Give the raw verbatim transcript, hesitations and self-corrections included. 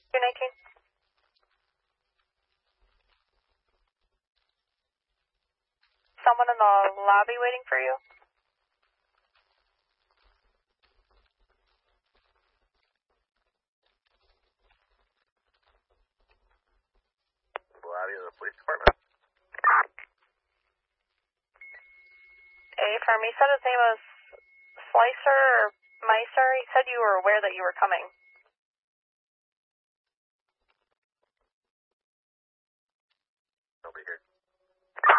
two nineteen. Someone in the lobby waiting for you? Lobby of the police department. Hey, firm, he said his name was Slicer or Meiser. He said you were aware that you were coming. I'll be here.